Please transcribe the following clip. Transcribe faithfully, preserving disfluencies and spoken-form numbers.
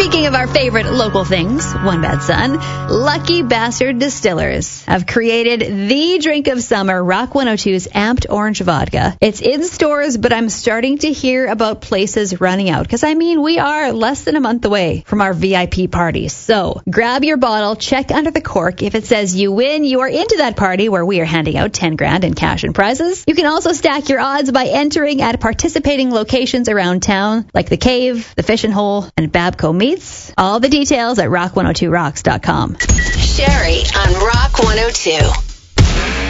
Speaking of our favorite local things, One Bad Son, Lucky Bastard Distillers have created the drink of summer, Rock one oh two's Amped Orange Vodka. It's in stores, but I'm starting to hear about places running out, because I mean, we are less than a month away from our V I P party. So grab your bottle, check under the cork. If it says you win, you are into that party where we are handing out ten grand in cash and prizes. You can also stack your odds by entering at participating locations around town, like The Cave, The Fishing Hole, and Babco Meats. All the details at rock one oh two rocks dot com. Sherry on Rock one oh two.